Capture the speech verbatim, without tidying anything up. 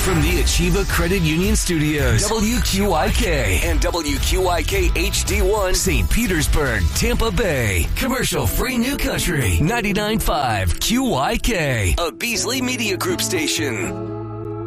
From the Achieva Credit Union Studios, W Q I K and W Q I K H D one, Saint Petersburg, Tampa Bay. Commercial free New Country, ninety-nine point five Q I K, a Beasley Media Group station.